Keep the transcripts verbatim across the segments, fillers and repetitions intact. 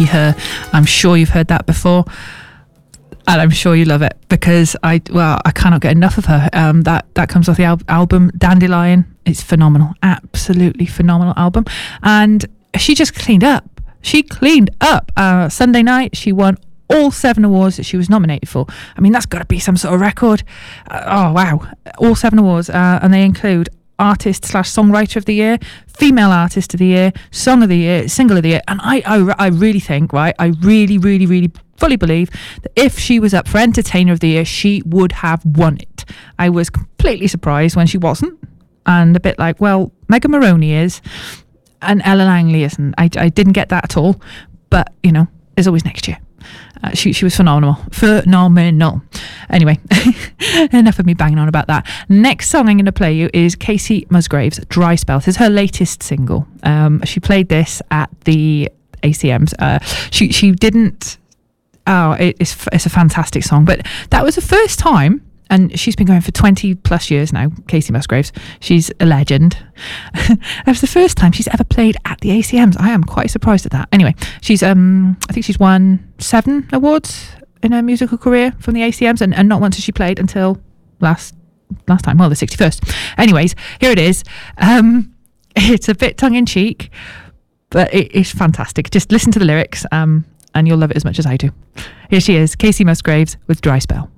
Her. I'm sure you've heard that before, and I'm sure you love it because I well I cannot get enough of her. Um, that that comes off the al- album Dandelion. It's phenomenal, absolutely phenomenal album, and she just cleaned up. She cleaned up. Uh, Sunday night, she won all seven awards that she was nominated for. I mean, that's got to be some sort of record. Uh, oh, wow. All seven awards. Uh, and they include Artist slash Songwriter of the Year, Female Artist of the Year, Song of the Year, Single of the Year. And I, I, I really think, right, I really, really, really fully believe that if she was up for Entertainer of the Year, she would have won it. I was completely surprised when she wasn't. And a bit like, well, Megan Moroney is, and Ella Langley isn't. I, I didn't get that at all. But, you know, there's always next year. Uh, she she was phenomenal. Phenomenal. Anyway, enough of me banging on about that. Next song I'm going to play you is Kacey Musgraves' Dry Spell. This is her latest single. Um, she played this at the A C Ms. Uh, she she didn't... Oh, it, it's, it's a fantastic song. But that was the first time, and she's been going for twenty plus years now, Kacey Musgraves. She's a legend. That was the first time she's ever played at the A C Ms. I am quite surprised at that. Anyway, she's um, I think she's won seven awards in her musical career from the A C Ms, and, and not once has she played until last last time, well, the sixty-first. Anyways, here it is. Um, it's a bit tongue-in-cheek, but it is fantastic. Just listen to the lyrics, um, and you'll love it as much as I do. Here she is, Kacey Musgraves with Dry Spell.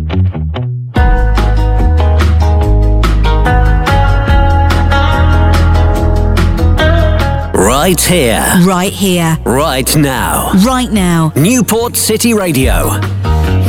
Right here. Right here. Right now. Right now. Newport City Radio.